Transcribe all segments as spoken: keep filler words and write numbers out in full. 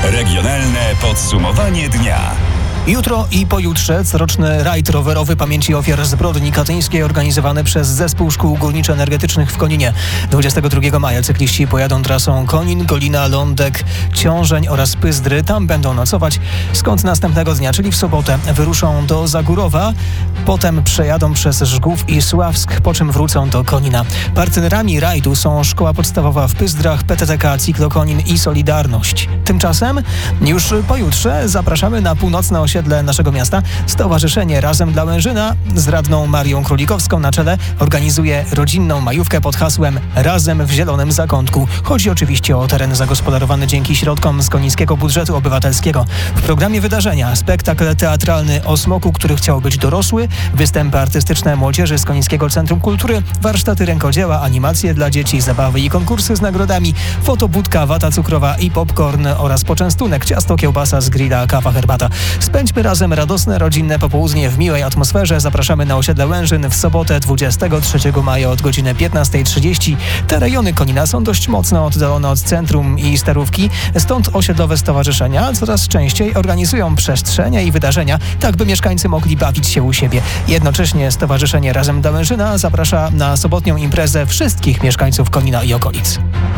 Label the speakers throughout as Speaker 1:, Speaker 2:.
Speaker 1: Regionalne podsumowanie dnia.
Speaker 2: Jutro i pojutrze coroczny rajd rowerowy pamięci ofiar zbrodni katyńskiej organizowany przez Zespół Szkół Górniczo-Energetycznych w Koninie. dwudziestego drugiego maja cykliści pojadą trasą Konin, Golina, Lądek, Ciążeń oraz Pyzdry. Tam będą nocować, skąd następnego dnia, czyli w sobotę, wyruszą do Zagórowa, potem przejadą przez Żgów i Sławsk, po czym wrócą do Konina. Partnerami rajdu są Szkoła Podstawowa w Pizdrach, P T T K, Cyklokonin i Solidarność. Tymczasem już pojutrze zapraszamy na północne osiedle naszego miasta. Stowarzyszenie Razem dla Łężyna z radną Marią Królikowską na czele organizuje rodzinną majówkę pod hasłem Razem w Zielonym Zakątku. Chodzi oczywiście o teren zagospodarowany dzięki środkom z konińskiego budżetu obywatelskiego. W programie wydarzenia spektakl teatralny o smoku, który chciał być dorosły, występy artystyczne młodzieży z Konińskiego Centrum Kultury, warsztaty rękodzieła, animacje dla dzieci, zabawy i konkursy z nagrodami, fotobudka, wata cukrowa i popcorn oraz poczęstunek, ciasto, kiełbasa z grilla, kawa, herbata. Spędźmy razem radosne, rodzinne popołudnie w miłej atmosferze. Zapraszamy na osiedle Łężyn w sobotę dwudziestego trzeciego maja od godziny piętnastej trzydzieści. Te rejony Konina są dość mocno oddalone od centrum i Starówki, stąd osiedlowe stowarzyszenia coraz częściej organizują przestrzenie i wydarzenia, tak by mieszkańcy mogli bawić się u siebie. Jednocześnie Stowarzyszenie Razem dla Łężyna zaprasza na sobotnią imprezę wszystkich mieszkańców Konina i okolic.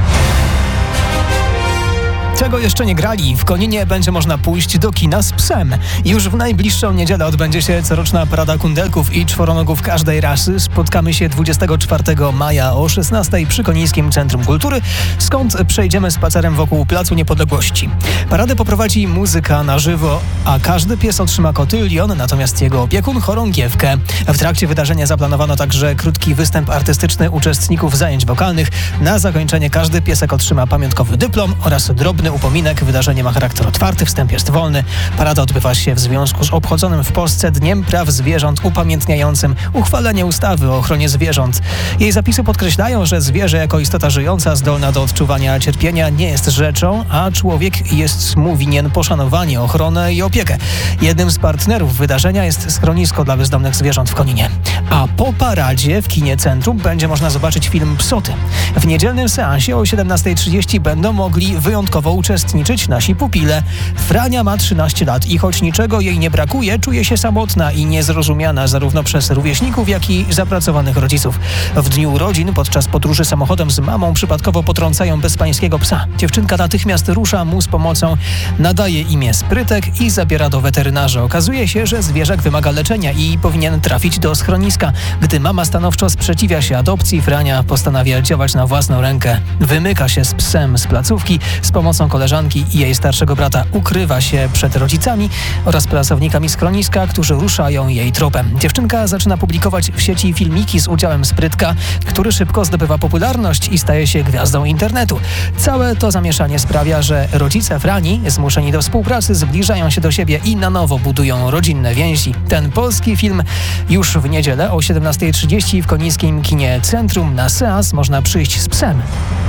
Speaker 2: Czego jeszcze nie grali? W Koninie będzie można pójść do kina z psem. Już w najbliższą niedzielę odbędzie się coroczna parada kundelków i czworonogów każdej rasy. Spotkamy się dwudziestego czwartego maja o szesnastej przy Konińskim Centrum Kultury, skąd przejdziemy spacerem wokół Placu Niepodległości. Paradę poprowadzi muzyka na żywo, a każdy pies otrzyma kotylion, natomiast jego opiekun chorągiewkę. W trakcie wydarzenia zaplanowano także krótki występ artystyczny uczestników zajęć wokalnych. Na zakończenie każdy piesek otrzyma pamiątkowy dyplom oraz drobny upominek. Wydarzenie ma charakter otwarty, wstęp jest wolny. Parada odbywa się w związku z obchodzonym w Polsce Dniem Praw Zwierząt upamiętniającym uchwalenie ustawy o ochronie zwierząt. Jej zapisy podkreślają, że zwierzę jako istota żyjąca zdolna do odczuwania cierpienia nie jest rzeczą, a człowiek jest mu winien poszanowanie, ochronę i opiekę. Jednym z partnerów wydarzenia jest schronisko dla bezdomnych zwierząt w Koninie. A po paradzie w kinie Centrum będzie można zobaczyć film Psoty. W niedzielnym seansie o siedemnastej trzydzieści będą mogli wyjątkowo uczestniczyć nasi pupile. Frania ma trzynaście lat i choć niczego jej nie brakuje, czuje się samotna i niezrozumiana zarówno przez rówieśników, jak i zapracowanych rodziców. W dniu urodzin podczas podróży samochodem z mamą przypadkowo potrącają bezpańskiego psa. Dziewczynka natychmiast rusza mu z pomocą, nadaje imię Sprytek i zabiera do weterynarza. Okazuje się, że zwierzak wymaga leczenia i powinien trafić do schroniska. Gdy mama stanowczo sprzeciwia się adopcji, Frania postanawia działać na własną rękę. Wymyka się z psem z placówki, z pomocą koleżanki i jej starszego brata ukrywa się przed rodzicami oraz pracownikami schroniska, którzy ruszają jej tropem. Dziewczynka zaczyna publikować w sieci filmiki z udziałem Sprytka, który szybko zdobywa popularność i staje się gwiazdą internetu. Całe to zamieszanie sprawia, że rodzice Frani, zmuszeni do współpracy, zbliżają się do siebie i na nowo budują rodzinne więzi. Ten polski film już w niedzielę o siedemnastej trzydzieści w konińskim kinie Centrum. Na seans można przyjść z psem.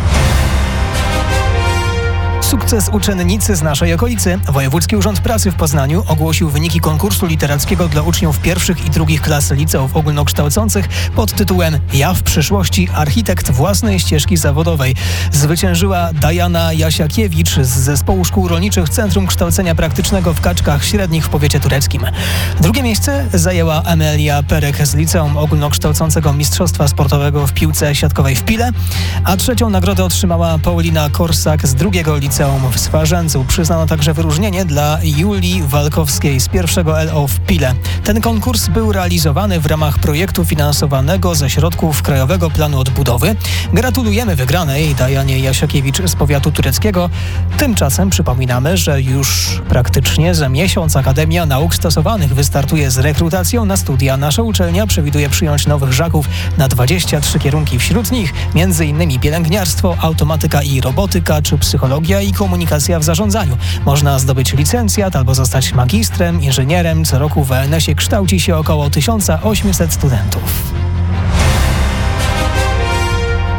Speaker 2: Sukces uczennicy z naszej okolicy. Wojewódzki Urząd Pracy w Poznaniu ogłosił wyniki konkursu literackiego dla uczniów pierwszych i drugich klas liceów ogólnokształcących pod tytułem Ja w przyszłości architekt własnej ścieżki zawodowej. Zwyciężyła Dajana Jasiakiewicz z Zespołu Szkół Rolniczych Centrum Kształcenia Praktycznego w Kaczkach Średnich w powiecie tureckim. Drugie miejsce zajęła Amelia Perek z Liceum Ogólnokształcącego Mistrzostwa Sportowego w piłce siatkowej w Pile, a trzecią nagrodę otrzymała Paulina Korsak z drugiego liceum w Swarzędzu. Przyznano także wyróżnienie dla Julii Walkowskiej z pierwszego L O w Pile. Ten konkurs był realizowany w ramach projektu finansowanego ze środków Krajowego Planu Odbudowy. Gratulujemy wygranej Dajanie Jasiakiewicz z powiatu tureckiego. Tymczasem przypominamy, że już praktycznie za miesiąc Akademia Nauk Stosowanych wystartuje z rekrutacją na studia. Nasza uczelnia przewiduje przyjąć nowych żaków na dwadzieścia trzy kierunki. Wśród nich między innymi pielęgniarstwo, automatyka i robotyka czy psychologia i komunikacja w zarządzaniu. Można zdobyć licencjat albo zostać magistrem, inżynierem. Co roku w W N S ie kształci się około tysiąc osiemset studentów.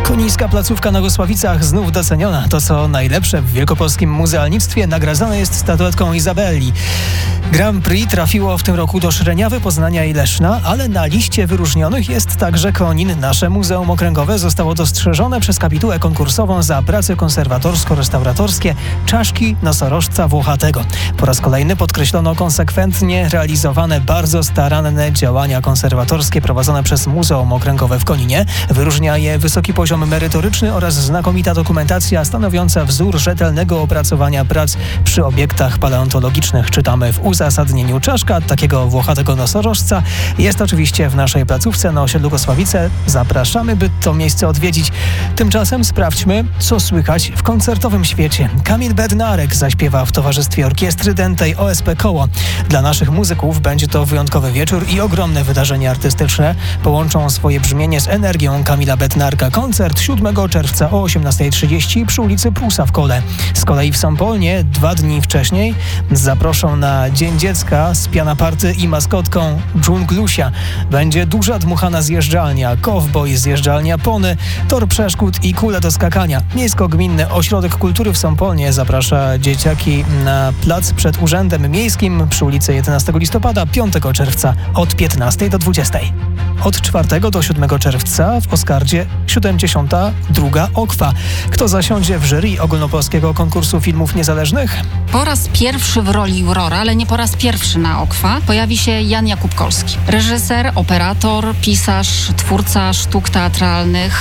Speaker 2: Konińska placówka na Gosławicach znów doceniona. To, co najlepsze w wielkopolskim muzealnictwie, nagradzane jest statuetką Izabeli. Grand Prix trafiło w tym roku do Szreniawy, Poznania i Leszna, ale na liście wyróżnionych jest także Konin. Nasze Muzeum Okręgowe zostało dostrzeżone przez kapitułę konkursową za prace konserwatorsko-restauratorskie czaszki nosorożca włochatego. Po raz kolejny podkreślono konsekwentnie realizowane, bardzo staranne działania konserwatorskie prowadzone przez Muzeum Okręgowe w Koninie. Wyróżnia je wysoki poziom merytoryczny oraz znakomita dokumentacja stanowiąca wzór rzetelnego opracowania prac przy obiektach paleontologicznych. Czytamy w uzasadnieniu. Czaszka takiego włochatego nosorożca jest oczywiście w naszej placówce na osiedlu Gosławice. Zapraszamy, by to miejsce odwiedzić. Tymczasem sprawdźmy, co słychać w koncertowym świecie. Kamil Bednarek zaśpiewa w towarzystwie orkiestry dętej O S P Koło. Dla naszych muzyków będzie to wyjątkowy wieczór i ogromne wydarzenie artystyczne. Połączą swoje brzmienie z energią Kamila Bednarka. Koncert siódmego czerwca o osiemnasta trzydzieści przy ulicy Prusa w Kole. Z kolei w Sąpolnie dwa dni wcześniej zaproszą na Dzień Dziecka z pianoparty i maskotką Dżunglusia. Będzie duża dmuchana zjeżdżalnia, kowboj, zjeżdżalnia pony, tor przeszkód i kule do skakania. Miejsko-Gminny Ośrodek Kultury w Sąpolnie zaprasza dzieciaki na plac przed Urzędem Miejskim przy ulicy jedenastego listopada, piątego czerwca od piętnastej do dwudziestej. Od czwartego do siódmego czerwca w Oskardzie siedemdziesiąta druga Okwa. Kto zasiądzie w jury ogólnopolskiego konkursu filmów niezależnych?
Speaker 3: Po raz pierwszy w roli jurora, ale nie po raz pierwszy na Okwa, pojawi się Jan Jakub Kolski. Reżyser, operator, pisarz, twórca sztuk teatralnych,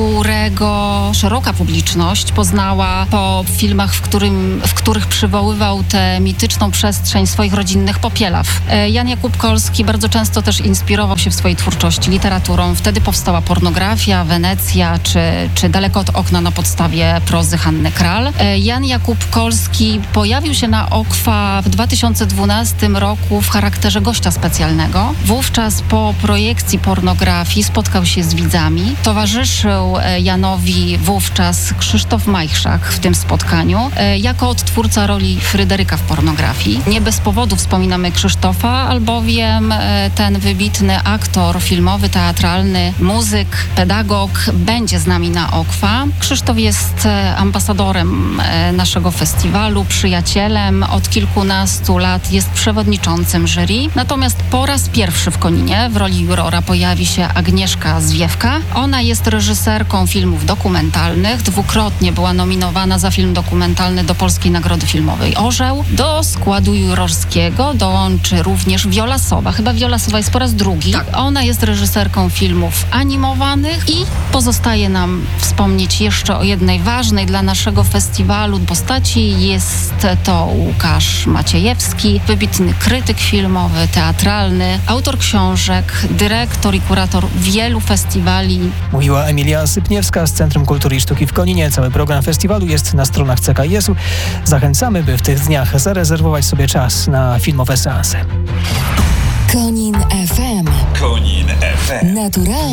Speaker 3: którego szeroka publiczność poznała po filmach, w, którym, w których przywoływał tę mityczną przestrzeń swoich rodzinnych Popielaw. Jan Jakub Kolski bardzo często też inspirował się w swojej twórczości literaturą. Wtedy powstała Pornografia, Wenecja czy, czy Daleko od okna na podstawie prozy Hanny Kral. Jan Jakub Kolski pojawił się na Okwa w dwa tysiące dwunastym roku w charakterze gościa specjalnego. Wówczas po projekcji Pornografii spotkał się z widzami. Towarzyszył Janowi wówczas Krzysztof Majchrzak w tym spotkaniu jako odtwórca roli Fryderyka w Pornografii. Nie bez powodu wspominamy Krzysztofa, albowiem ten wybitny aktor filmowy, teatralny, muzyk, pedagog będzie z nami na Okwa. Krzysztof jest ambasadorem naszego festiwalu, przyjacielem. Od kilkunastu lat jest przewodniczącym jury. Natomiast po raz pierwszy w Koninie w roli jurora pojawi się Agnieszka Zwiewka. Ona jest reżyserką filmów dokumentalnych. Dwukrotnie była nominowana za film dokumentalny do Polskiej Nagrody Filmowej Orzeł. Do składu jurorskiego dołączy również Wiola Sowa. Chyba Wiola Sowa jest po raz drugi. Tak. Ona jest reżyserką filmów animowanych i pozostaje nam wspomnieć jeszcze o jednej ważnej dla naszego festiwalu postaci. Jest to Łukasz Maciejewski, wybitny krytyk filmowy, teatralny, autor książek, dyrektor i kurator wielu festiwali.
Speaker 2: Mówiła Emilia Sypniewska z Centrum Kultury i Sztuki w Koninie. Cały program festiwalu jest na stronach C K I S-u. Zachęcamy, by w tych dniach zarezerwować sobie czas na filmowe seanse.
Speaker 4: Konin F M.
Speaker 1: Konin F M.
Speaker 4: Naturalny